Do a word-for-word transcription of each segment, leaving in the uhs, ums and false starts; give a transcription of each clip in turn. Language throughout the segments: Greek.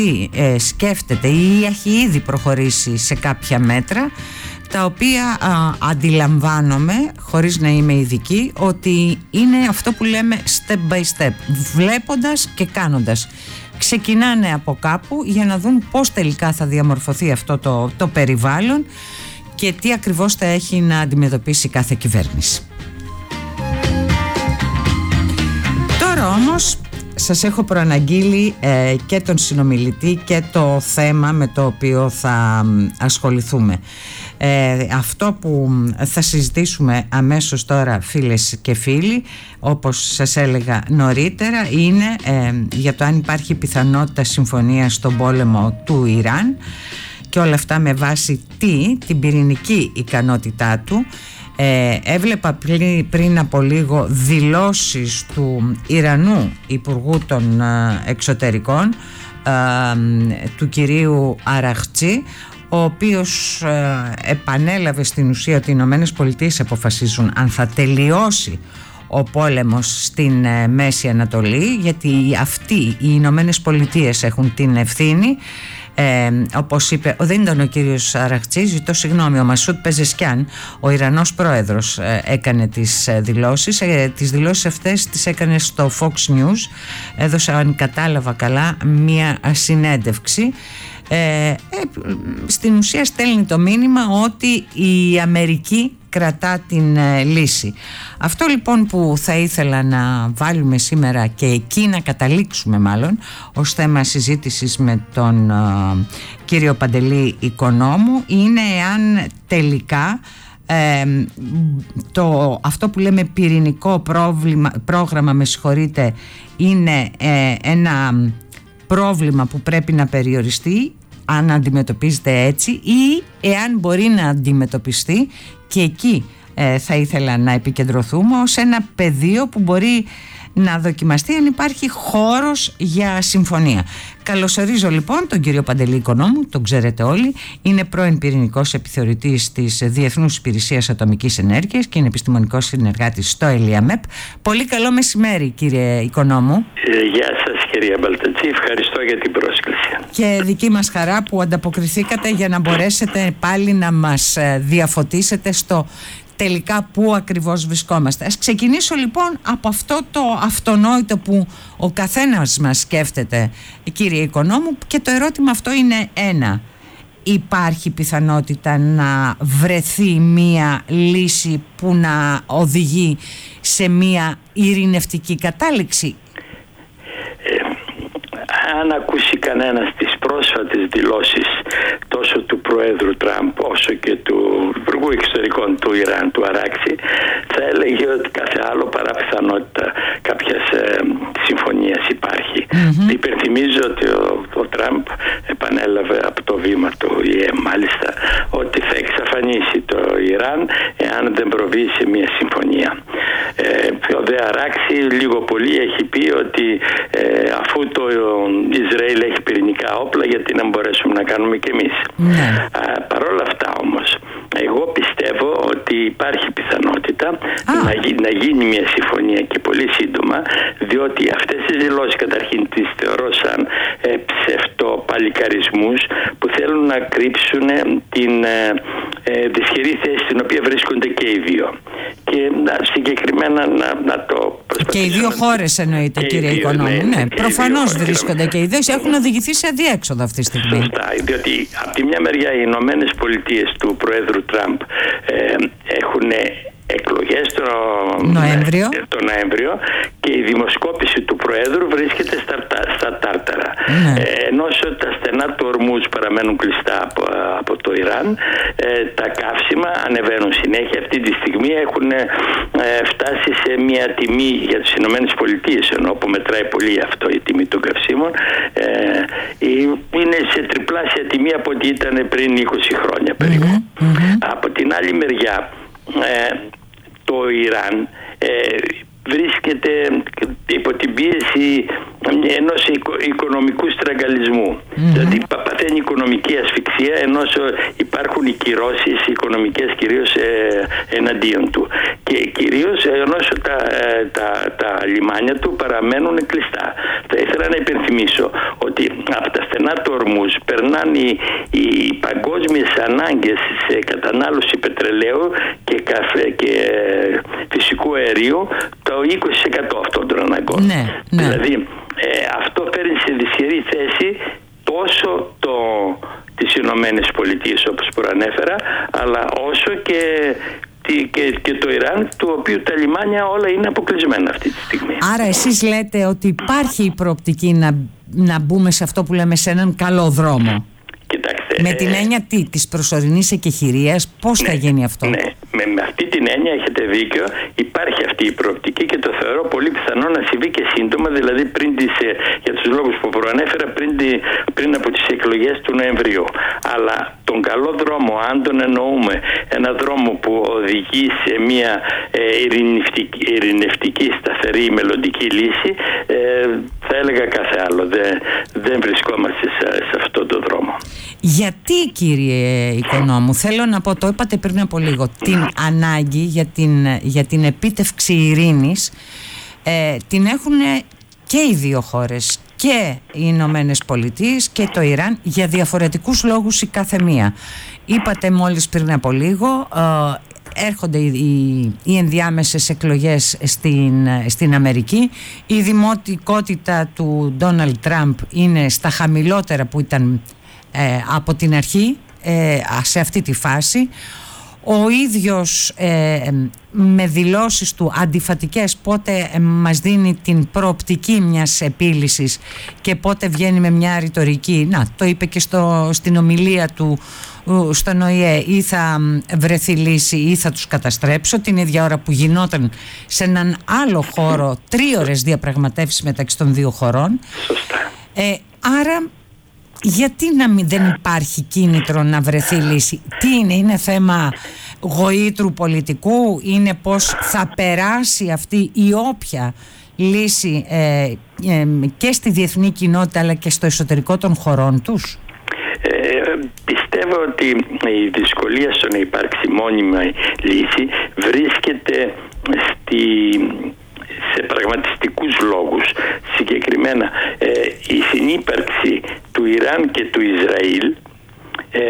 ε, σκέφτεται ή έχει ήδη προχωρήσει σε κάποια μέτρα, τα οποία α, αντιλαμβάνομαι, χωρίς να είμαι ειδική, ότι είναι αυτό που λέμε step by step, βλέποντας και κάνοντας. Ξεκινάνε από κάπου για να δουν πώς τελικά θα διαμορφωθεί αυτό το, το περιβάλλον και τι ακριβώς θα έχει να αντιμετωπίσει κάθε κυβέρνηση. Τώρα όμως σας έχω προαναγγείλει ε, και τον συνομιλητή και το θέμα με το οποίο θα ασχοληθούμε. Ε, αυτό που θα συζητήσουμε αμέσως τώρα, φίλες και φίλοι, όπως σας έλεγα νωρίτερα, είναι ε, για το αν υπάρχει πιθανότητα συμφωνίας στον πόλεμο του Ιράν και όλα αυτά με βάση τι, την πυρηνική ικανότητά του. Ε, έβλεπα πριν, πριν από λίγο δηλώσεις του Ιρανού Υπουργού των ε, Εξωτερικών, ε, του κυρίου Αραχτζή, ο οποίος ε, επανέλαβε στην ουσία ότι οι Ηνωμένες Πολιτείες αποφασίζουν αν θα τελειώσει ο πόλεμος στην ε, Μέση Ανατολή, γιατί αυτοί οι Ηνωμένες Πολιτείες έχουν την ευθύνη. Ε, όπως είπε, δεν ήταν ο κύριος Αραχτζή, ζητώ συγγνώμη, ο Μασούτ Πεζεσκιάν, ο Ιρανός πρόεδρος, ε, έκανε τις ε, δηλώσεις ε, τις δηλώσεις αυτές τις έκανε στο Fox News, έδωσε, αν κατάλαβα καλά, μία συνέντευξη. Ε, ε, στην ουσία στέλνει το μήνυμα ότι η Αμερική κρατά την ε, λύση. Αυτό λοιπόν που θα ήθελα να βάλουμε σήμερα και εκεί να καταλήξουμε μάλλον ως θέμα συζήτησης με τον ε, κύριο Παντελή Οικονόμου είναι εάν τελικά ε, το, αυτό που λέμε πυρηνικό πρόβλημα, πρόγραμμα με συγχωρείτε, είναι ε, ένα πρόβλημα που πρέπει να περιοριστεί, αν αντιμετωπίζεται έτσι, ή εάν μπορεί να αντιμετωπιστεί, και εκεί ε, θα ήθελα να επικεντρωθούμε, ως ένα πεδίο που μπορεί να δοκιμαστεί αν υπάρχει χώρος για συμφωνία. Καλωσορίζω λοιπόν τον κύριο Παντελή Οικονόμου, τον ξέρετε όλοι, είναι πρώην πυρηνικός επιθεωρητής της Διεθνούς Υπηρεσίας Ατομικής Ενέργειας και είναι επιστημονικός συνεργάτης στο ΕΛΙΑΜΕΠ. Πολύ καλό μεσημέρι, κύριε Οικονόμου. Ε, γεια σας κυρία Μπαλτατζή, ευχαριστώ για την πρόσκληση. Και δική μας χαρά που ανταποκριθήκατε για να μπορέσετε πάλι να μας διαφωτίσετε στο τελικά πού ακριβώς βρισκόμαστε. Ας ξεκινήσω λοιπόν από αυτό το αυτονόητο που ο καθένας μας σκέφτεται, κύριε Οικονόμου, και το ερώτημα αυτό είναι ένα. Υπάρχει πιθανότητα να βρεθεί μία λύση που να οδηγεί σε μία ειρηνευτική κατάληξη? Αν ακούσει κανένας τις πρόσφατες δηλώσεις τόσο του Προέδρου Τραμπ όσο και του Υπουργού Εξωτερικών του Ιράν, του Αράκτσι, θα έλεγε ότι κάθε άλλο παρά πιθανότητα κάποιας ε, συμφωνίας υπάρχει. Mm-hmm. Υπενθυμίζω ότι ο, ο Τραμπ επανέλαβε από το βήμα του ι ε μάλιστα ότι θα εξαφανίσει το Ιράν εάν δεν προβεί σε μια συμφωνία. Ε, ο δε Αράκτσι λίγο πολύ έχει πει ότι ε, αφού το Ισραήλ έχει πυρηνικά όπλα, γιατί να μπορέσουμε να κάνουμε κι εμείς. Mm. Παρ' όλα αυτά όμως, εγώ πιστεύω ότι υπάρχει πιθανότητα ah. να, να γίνει μια συμφωνία και πολύ σύντομα, διότι αυτές τις δηλώσεις καταρχήν τις θεωρώ σαν ε, ψευτοπαλικαρισμούς που θέλουν να κρύψουν την ε, ε, δυσχερή θέση στην οποία βρίσκονται και οι δύο. Και να, συγκεκριμένα να, να το προσπαθήσω. Και οι δύο χώρες εννοείται, κύριε Οικονόμου. Ναι, ναι, προφανώς βρίσκονται και οι δύο, έχουν οδηγηθεί σε αδιέξοδο αυτή τη στιγμή. Σωστά, διότι από τη μια μεριά οι Ηνωμένες Πολιτείες του Προέδρου Τραμπ ε, έχουν εκλογές το Νοέμβριο. το Νοέμβριο και η δημοσκόπηση του Προέδρου βρίσκεται στα, στα τάρταρα. Ναι. Ε, ενώ τα στενά του ορμούς παραμένουν κλειστά από, από το Ιράν, ε, τα καύσιμα ανεβαίνουν συνέχεια. Αυτή τη στιγμή έχουν ε, φτάσει σε μια τιμή για τις Ηνωμένες Πολιτείες, ενώ που μετράει πολύ αυτό η τιμή των καυσίμων, ε, είναι σε τριπλάσια τιμή από ό,τι ήταν πριν είκοσι χρόνια περίπου. Mm-hmm. Mm-hmm. Από την άλλη μεριά, ε, το Ιράν ε, βρίσκεται υπό την πίεση ενός οικονομικού στραγγαλισμού. Mm-hmm. Δηλαδή παθαίνει οικονομική ασφυξία, ενώ υπάρχουν οι κυρώσεις οικονομικές κυρίως ε, εναντίον του. και κυρίως ενώ τα, τα, τα λιμάνια του παραμένουν κλειστά. Θα ήθελα να υπενθυμίσω ότι από τα στενά του Ορμούζ περνάνε οι, οι παγκόσμιες ανάγκες σε κατανάλωση πετρελαίου και, καφέ, και φυσικού αερίου το είκοσι τοις εκατό αυτών των αναγκών. Ναι, ναι. Δηλαδή ε, αυτό φέρνει σε δυσχερή θέση τόσο το, τις Ηνωμένες Πολιτείες όπως προανέφερα, αλλά όσο και, και, και το Ιράν, του οποίου τα λιμάνια όλα είναι αποκλεισμένα αυτή τη στιγμή. Άρα εσείς λέτε ότι υπάρχει η προοπτική να, να μπούμε σε αυτό που λέμε σε έναν καλό δρόμο. Κοιτάξτε, με την έννοια τι, της προσωρινής εκεχηρίας, πώς ναι, θα γίνει αυτό? Ναι, με, με αυτή την έννοια έχετε δίκιο, υπάρχει αυτή η προοπτική και το θεωρώ πολύ πιθανό να συμβεί και σύντομα, δηλαδή πριν τις, για τους λόγους που προανέφερα, πριν, πριν από τις εκλογές του Νοεμβρίου. Αλλά τον καλό δρόμο, αν τον εννοούμε ένα δρόμο που οδηγεί σε μια ε, ειρηνευτική, ειρηνευτική σταθερή μελλοντική λύση, ε, θα έλεγα κάθε άλλο. Δεν, δεν βρισκόμαστε σε, σε αυτό το δρόμο. Γιατί, κύριε Οικονόμου, θέλω να πω, το είπατε πριν από λίγο, την ανάγκη για την, για την επίτευξη ειρήνης ε, την έχουν και οι δύο χώρες, και οι Ηνωμένες Πολιτείες και το Ιράν, για διαφορετικούς λόγους η κάθε μία. Είπατε μόλις πριν από λίγο, ε, έρχονται οι, οι ενδιάμεσες εκλογές στην, στην Αμερική. Η δημοτικότητα του Ντόναλντ Τραμπ είναι στα χαμηλότερα που ήταν ε, από την αρχή, ε, σε αυτή τη φάση. Ο ίδιος ε, με δηλώσεις του αντιφατικές, πότε ε, μας δίνει την προοπτική μιας επίλυσης και πότε βγαίνει με μια ρητορική, να, το είπε και στο, στην ομιλία του στον Ο Η Ε, ή θα βρεθεί λύση ή θα τους καταστρέψω, την ίδια ώρα που γινόταν σε έναν άλλο χώρο τρίωρες διαπραγματεύσεις μεταξύ των δύο χωρών. Ε, άρα γιατί να μην, δεν υπάρχει κίνητρο να βρεθεί λύση? Τι είναι, είναι θέμα γοήτρου πολιτικού, είναι πώς θα περάσει αυτή η όποια λύση ε, ε, και στη διεθνή κοινότητα αλλά και στο εσωτερικό των χωρών τους? Ε, πιστεύω ότι η δυσκολία στο να υπάρξει μόνιμα λύση βρίσκεται στη... σε πραγματιστικούς λόγους. Συγκεκριμένα ε, η συνύπαρξη του Ιράν και του Ισραήλ ε,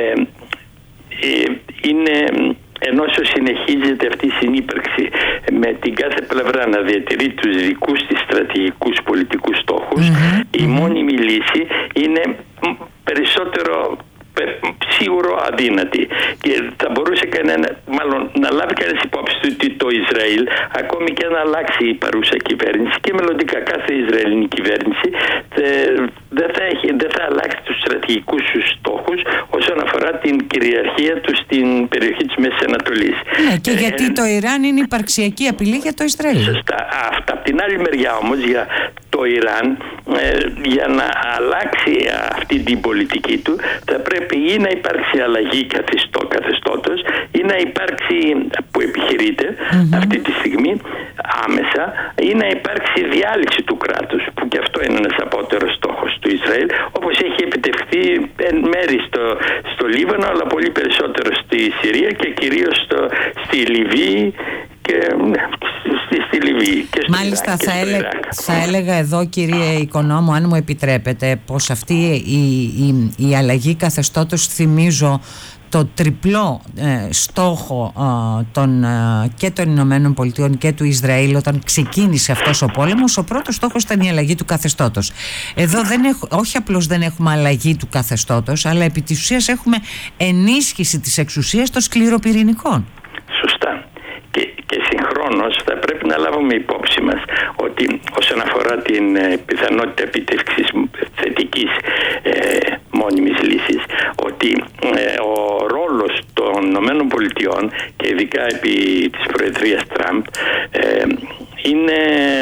ε, είναι, ενώ συνεχίζεται αυτή η συνύπαρξη με την κάθε πλευρά να διατηρεί τους δικούς της στρατηγικούς πολιτικούς στόχους, mm-hmm. η μόνιμη λύση είναι περισσότερο σίγουρο αδύνατη, και θα μπορούσε κανένα, μάλλον να λάβει κανένας υπόψη του ότι το Ισραήλ, ακόμη και αν αλλάξει η παρούσα κυβέρνηση και μελλοντικά κάθε Ισραηλινή κυβέρνηση, δεν θα, έχει, δεν θα αλλάξει τους στρατηγικούς τους στόχους όσον αφορά την κυριαρχία του στην περιοχή της Μέσης Ανατολής. Ναι, και ε, γιατί ε, το Ιράν είναι υπαρξιακή απειλή για το Ισραήλ. Σωστά. Αυτά. Απ' την άλλη μεριά όμως, για το Ιράν, ε, για να αλλάξει αυτή την πολιτική του, θα πρέπει ή να υπάρξει αλλαγή καθιστώ, καθεστώτος ή να υπάρξει, που επιχειρείται mm-hmm. αυτή τη στιγμή άμεσα, ή να υπάρξει διάλυση του κράτους, που και αυτό είναι ένας απότερος στόχος του Ισραήλ, όπως έχει επιτευχθεί εν μέρη στο, στο Λίβανο, αλλά πολύ περισσότερο στη Συρία και κυρίως στο, στη Λιβύη και στη, στη Λιβύη και στο Μάλιστα Ιράκ, θα, στο έλεγα, Ιράκ. θα έλεγα εδώ, κύριε Οικονόμου, αν μου επιτρέπετε, πως αυτή η, η, η αλλαγή καθεστώτος, θυμίζω το τριπλό ε, στόχο ε, των, ε, και των Ηνωμένων Πολιτειών και του Ισραήλ όταν ξεκίνησε αυτός ο πόλεμος. Ο πρώτος στόχος ήταν η αλλαγή του καθεστώτος. Εδώ δεν έχ, όχι απλώς δεν έχουμε αλλαγή του καθεστώτος, αλλά επί της ουσίας έχουμε ενίσχυση της εξουσίας των σκληροπυρηνικών. Σωστά. Και, και συγχρόνως θα πρέπει να λάβουμε υπόψη μας ότι όσον αφορά την ε, πιθανότητα επίτευξης θετικής ε, μόνιμης λύσης, ότι ε, ο ρόλος των Ηνωμένων Πολιτειών και ειδικά επί της Προεδρίας Τραμπ ε, είναι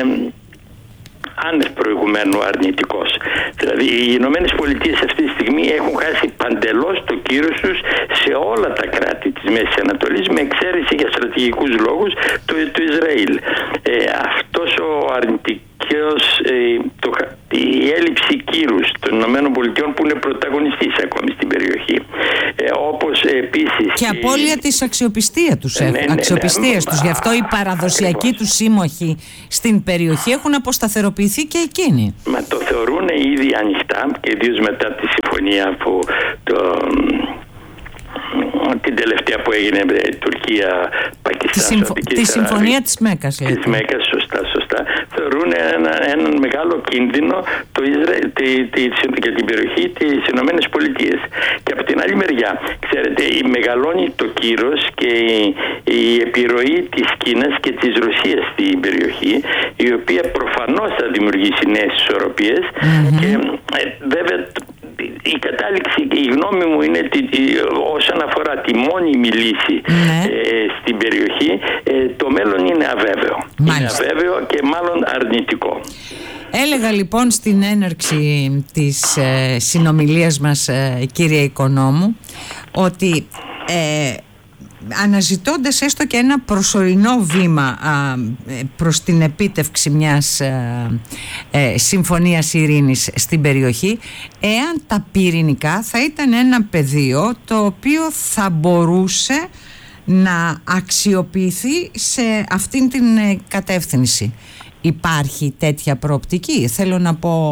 άνευ προηγουμένου αρνητικός. Δηλαδή οι Ηνωμένες Πολιτείες αυτή τη στιγμή έχουν χάσει παντελώς το κύρος τους σε όλα τα κράτη της Μέσης Ανατολής, με εξαίρεση για στρατηγικούς λόγους του, του Ισραήλ. Ε, αυτός ο αρνητικός, ε, το, η έλλειψη κύρους των ΗΠΑ που είναι πρωταγωνιστής ακόμη στην περιοχή. Ε, όπως επίσης... Και η... απώλεια της αξιοπιστία τους, ναι, ναι, αξιοπιστίας ναι, ναι, τους. Γι' αυτό οι παραδοσιακοί τους σύμμαχοι στην περιοχή έχουν αποσταθεροποιηθεί και εκείνοι. Μα το θεωρούν ήδη ανοιχτά, και ιδίως μετά τη συμφωνία που το... την τελευταία που έγινε Τουρκία-Πακιστάν. Τη, συμφω... τη συμφωνία της Μέκας. Της Μέκας, σωστά, σωστά. Θεωρούν έναν ένα μεγάλο κίνδυνο το Ισραήλ, τη, τη, για την περιοχή της Ηνωμένες Πολιτείες. Και από την άλλη μεριά, ξέρετε, μεγαλώνει το κύρος και η, η επιρροή της Κίνας και της Ρωσίας στην περιοχή, η οποία προφανώς θα δημιουργήσει νέες ισορροπίες. Mm-hmm. Και ε, βέβαια η κατάληξη, η γνώμη μου είναι ότι όσον αφορά τη μόνιμη λύση ναι. ε, στην περιοχή, ε, το μέλλον είναι αβέβαιο. Μάλιστα. Είναι αβέβαιο και μάλλον αρνητικό. Έλεγα λοιπόν στην έναρξη της ε, συνομιλίας μας, ε, κύριε Οικονόμου, ότι ε, αναζητώντας έστω και ένα προσωρινό βήμα α, προς την επίτευξη μιας ε, ε, συμφωνίας ειρήνης στην περιοχή, εάν τα πυρηνικά θα ήταν ένα πεδίο το οποίο θα μπορούσε να αξιοποιηθεί σε αυτήν την κατεύθυνση. Υπάρχει τέτοια προοπτική? Θέλω να πω,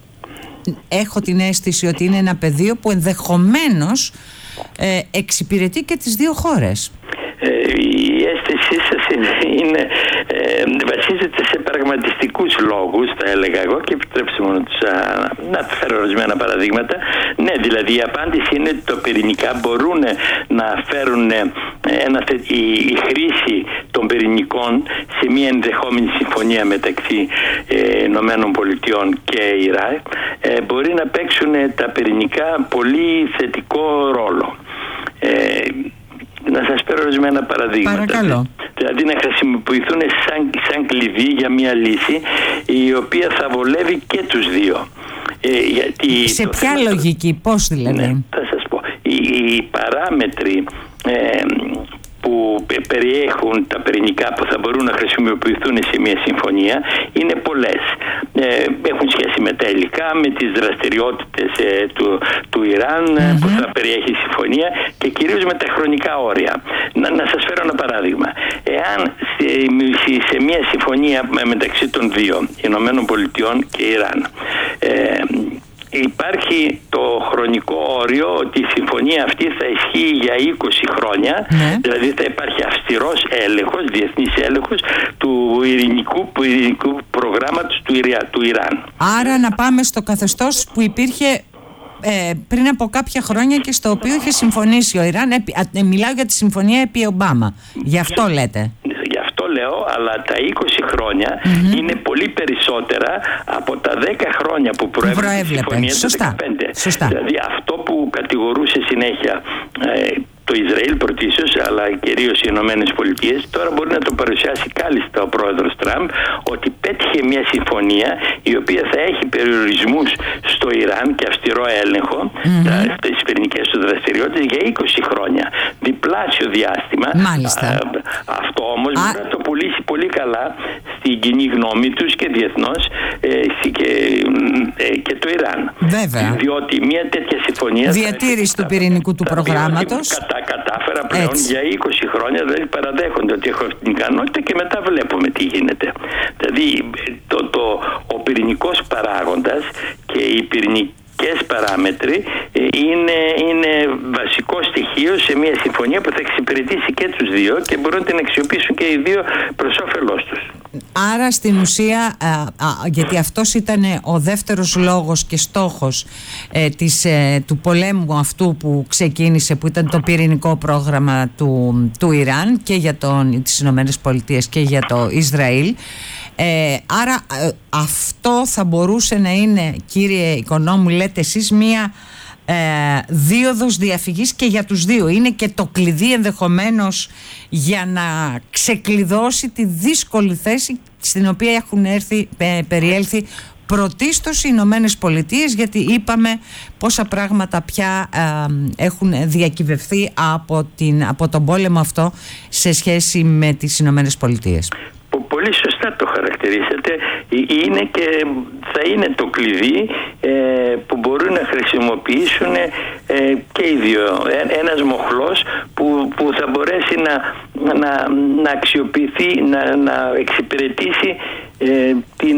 έχω την αίσθηση ότι είναι ένα πεδίο που ενδεχομένως ε, εξυπηρετεί και τις δύο χώρες. Ε, η αίσθησή σας είναι, είναι, ε, βασίζεται σε πραγματιστικούς λόγους, θα έλεγα εγώ, και επιτρέψτε μου να, τους, α, να φέρω ορισμένα παραδείγματα. Ναι, δηλαδή η απάντηση είναι ότι τα πυρηνικά μπορούν να φέρουν ένα, η, η χρήση των πυρηνικών σε μια ενδεχόμενη συμφωνία μεταξύ ε, Ηνωμένων Πολιτειών και Ιράκ, ε, μπορεί να παίξουν τα πυρηνικά πολύ θετικό ρόλο. Ε, Να σας φέρω ορισμένα παραδείγματα. Παρακαλώ. Δηλαδή να χρησιμοποιηθούν σαν, σαν κλειδί για μια λύση η οποία θα βολεύει και τους δύο. Ε, γιατί σε ποια θέμα... λογική, πώς δηλαδή? Ναι, θα σας πω. Οι, οι παράμετροι ε, που περιέχουν τα πυρηνικά που θα μπορούν να χρησιμοποιηθούν σε μια συμφωνία είναι πολλές. Ε, έχουν σχέση με τα υλικά, με τις δραστηριότητες ε, του, του Ιράν mm-hmm. που θα περιέχει η συμφωνία, και κυρίως με τα χρονικά όρια. Να, να σας φέρω ένα παράδειγμα. Εάν σε, σε μια συμφωνία μεταξύ των δύο, Ηνωμένων Πολιτειών και Ιράν, ε, υπάρχει το χρονικό όριο ότι η συμφωνία αυτή θα ισχύει για είκοσι χρόνια, ναι. Δηλαδή θα υπάρχει αυστηρός έλεγχος, διεθνής έλεγχος του ειρηνικού, ειρηνικού προγράμματος του, Ιρά, του Ιράν. Άρα να πάμε στο καθεστώς που υπήρχε ε, πριν από κάποια χρόνια και στο οποίο είχε συμφωνήσει ο Ιράν. Ε, ε, μιλάω για τη συμφωνία επί Ομπάμα. Γι' αυτό λέτε? Λέω, αλλά τα είκοσι χρόνια mm-hmm. είναι πολύ περισσότερα από τα δέκα χρόνια που προέβλεπε η συμφωνία του δεκαπέντε. Σωστά. Δηλαδή αυτό που κατηγορούσε συνέχεια ε, το Ισραήλ πρωτίστως, αλλά κυρίως οι Ηνωμένες Πολιτείες, τώρα μπορεί να το παρουσιάσει κάλλιστα ο πρόεδρος Τραμπ, ότι πέτυχε μια συμφωνία η οποία θα έχει περιορισμούς στο Ιράν και αυστηρό έλεγχο mm-hmm. στις πυρηνικές του δραστηριότητες για είκοσι χρόνια. Διπλάσιο διάστημα. Μάλιστα. Α, αυτό όμως Α... μπορεί να το πουλήσει πολύ καλά στην κοινή γνώμη τους και διεθνώς ε, και, ε, και το Ιράν. Βέβαια. Διότι μια τέτοια συμφωνία... Διατήρηση του πυρηνικού του προγράμματος. Κατα, κατάφερα πλέον έτσι. Για είκοσι χρόνια, δηλαδή παραδέχονται ότι έχω την ικανότητα και μετά βλέπουμε τι γίνεται. Δηλαδή το, το, ο πυρηνικός παράγοντας και οι πυρηνικοί παράμετροι είναι, είναι βασικό στοιχείο σε μια συμφωνία που θα εξυπηρετήσει και τους δύο και μπορούν να την αξιοποιήσουν και οι δύο προς όφελός τους. Άρα στην ουσία, α, α, γιατί αυτός ήταν ο δεύτερος λόγος και στόχος ε, της, ε, του πολέμου αυτού που ξεκίνησε, που ήταν το πυρηνικό πρόγραμμα του, του Ιράν και για τον, τις Ηνωμένες Πολιτείες και για το Ισραήλ. Ε, άρα ε, αυτό θα μπορούσε να είναι, κύριε Οικονόμου, λέτε εσείς, μία ε, δίωδος διαφυγής και για τους δύο. Είναι και το κλειδί ενδεχομένως για να ξεκλειδώσει τη δύσκολη θέση στην οποία έχουν έρθει, ε, περιέλθει πρωτίστως οι Ηνωμένες Πολιτείες, γιατί είπαμε πόσα πράγματα πια ε, έχουν διακυβευθεί από, την, από τον πόλεμο αυτό σε σχέση με τις Ηνωμένες Πολιτείες. Πολύ σωστά το χαρακτηρίσατε. Είναι και θα είναι το κλειδί ε, που μπορούν να χρησιμοποιήσουν ε, και οι δύο. Ε, ένας μοχλός που, που θα μπορέσει να, να, να αξιοποιηθεί, να, να εξυπηρετήσει ε, την...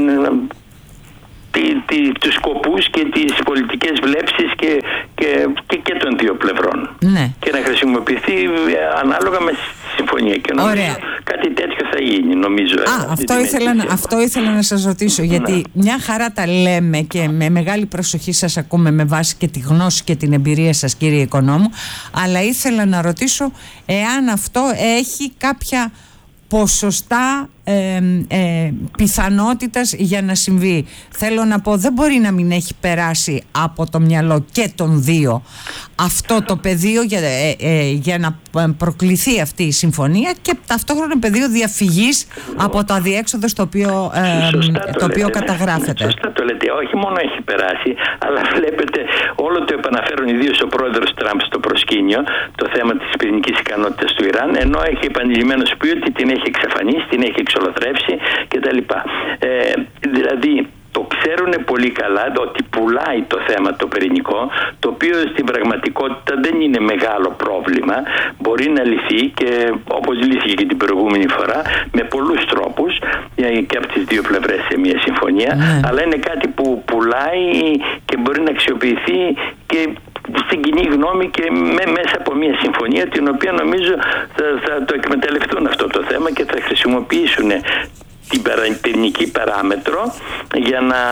Τι, τι, τους σκοπούς και τις πολιτικές βλέψεις και, και, και, και των δύο πλευρών. Ναι. Και να χρησιμοποιηθεί ανάλογα με συμφωνία. Και νομίζω Ωραία. κάτι τέτοιο θα γίνει, νομίζω. Α, αυτό ήθελα, να, αυτό ήθελα να σας ρωτήσω, γιατί ναι. μια χαρά τα λέμε και με μεγάλη προσοχή σας ακούμε με βάση και τη γνώση και την εμπειρία σας, κύριε Οικονόμου, αλλά ήθελα να ρωτήσω εάν αυτό έχει κάποια ποσοστά ε, ε, πιθανότητας για να συμβεί. Θέλω να πω, δεν μπορεί να μην έχει περάσει από το μυαλό και των δύο αυτό το πεδίο για, ε, ε, για να προκληθεί αυτή η συμφωνία και ταυτόχρονα πεδίο διαφυγής από το αδιέξοδο στο οποίο, ε, το, το οποίο λέτε, καταγράφεται. Σωστά το λέτε. Όχι μόνο έχει περάσει, αλλά βλέπετε όλο το επαναφέρουν ιδίως ο πρόεδρος Τραμπ στο προσκήνιο, το θέμα της πυρηνικής ικανότητας του Ιράν, ενώ έχει επανειλημμένως πει ότι την έχει εξαφανίσει, την έχει εξολοθρεύσει κτλ. Ε, δηλαδή το ξέρουν πολύ καλά ότι πουλάει το θέμα το πυρηνικό, το οποίο στην πραγματικότητα δεν είναι μεγάλο πρόβλημα, μπορεί να λυθεί και όπως λύθηκε και την προηγούμενη φορά με πολλούς τρόπους και από τις δύο πλευρές σε μια συμφωνία, mm. αλλά είναι κάτι που πουλάει και μπορεί να αξιοποιηθεί και στην κοινή γνώμη και με, μέσα από μια συμφωνία, την οποία νομίζω θα, θα το εκμεταλλευτούν αυτό το θέμα και θα χρησιμοποιήσουν την πυρηνική παράμετρο για να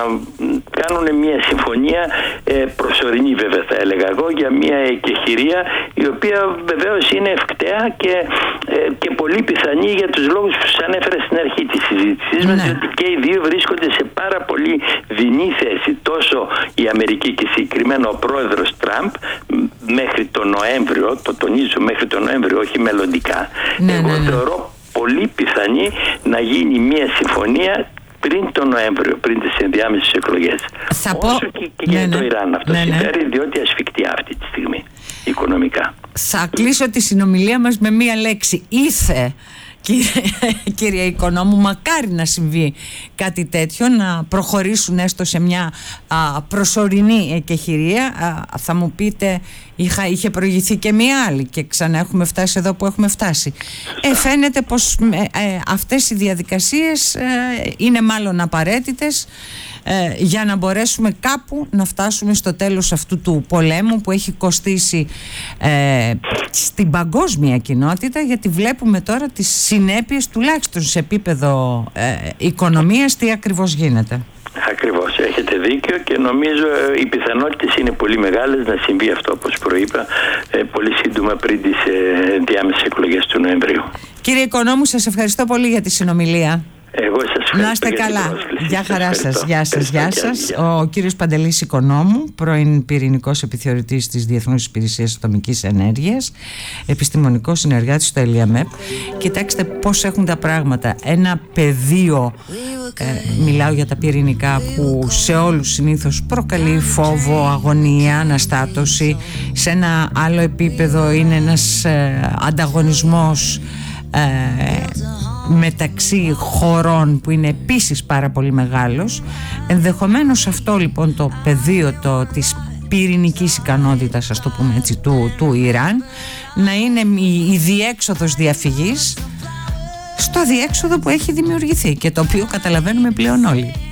κάνουν μια συμφωνία ε, προσωρινή, βέβαια θα έλεγα εγώ, για μια εκεχηρία η οποία βεβαίως είναι ευκταία και, ε, και πολύ πιθανή για τους λόγους που σας ανέφερα στην αρχή της συζήτησης μας, ναι. ότι και οι δύο βρίσκονται σε πάρα πολύ δεινή θέση, τόσο η Αμερική και συγκεκριμένα ο πρόεδρος Τραμπ μέχρι τον Νοέμβριο, το τονίζω μέχρι τον Νοέμβριο, όχι μελλοντικά. Ναι, εγώ ναι, ναι. θεωρώ πολύ πιθανή να γίνει μια συμφωνία πριν τον Νοέμβριο, πριν τις ενδιάμεσες εκλογές. Θα Όσο πω... και, και ναι, για το Ιράν αυτό ναι, συμφέρει, ναι. διότι ασφικτιά αυτή τη στιγμή οικονομικά. Θα κλείσω τη συνομιλία μας με μία λέξη. Ήθε, κύριε, κύριε Οικονόμου, μακάρι να συμβεί κάτι τέτοιο, να προχωρήσουν έστω σε μια α, προσωρινή εκεχηρία. Α, θα μου πείτε, είχα, είχε προηγηθεί και μία άλλη και ξανά έχουμε φτάσει εδώ που έχουμε φτάσει. Ε, φαίνεται πως ε, ε, αυτές οι διαδικασίες ε, είναι μάλλον απαραίτητες ε, για να μπορέσουμε κάπου να φτάσουμε στο τέλος αυτού του πολέμου που έχει κοστίσει ε, στην παγκόσμια κοινότητα, γιατί βλέπουμε τώρα τις συνέπειες τουλάχιστον σε επίπεδο ε, οικονομίας τι ακριβώς γίνεται. Ακριβώς, έχετε δίκιο και νομίζω ε, οι πιθανότητες είναι πολύ μεγάλες να συμβεί αυτό, όπως προείπα, ε, πολύ σύντομα πριν τις ε, διάμεσες εκλογές του Νοεμβρίου. Κύριε Οικονόμου, σας ευχαριστώ πολύ για τη συνομιλία. Εγώ σας ευχαριστώ. Να είστε καλά. Γεια χαρά σας. Γεια σας. Γεια σας. Ο κύριος Παντελής Οικονόμου, πρώην πυρηνικός επιθεωρητής της Διεθνούς Υπηρεσίας Ατομικής Ενέργειας, επιστημονικός συνεργάτης στο ΕΛΙΑΜΕΠ. Κοιτάξτε πώς έχουν τα πράγματα. Ένα πεδίο, ε, μιλάω για τα πυρηνικά, που σε όλους συνήθως προκαλεί φόβο, αγωνία, αναστάτωση. Σε ένα άλλο επίπεδο είναι ένας ε, ανταγωνισμός ε, μεταξύ χωρών που είναι επίσης πάρα πολύ μεγάλος. Ενδεχομένως αυτό λοιπόν το πεδίο το, της πυρηνικής ικανότητας, ας το πούμε έτσι, του, του Ιράν να είναι η, η διέξοδος διαφυγής στο αδιέξοδο που έχει δημιουργηθεί και το οποίο καταλαβαίνουμε πλέον όλοι.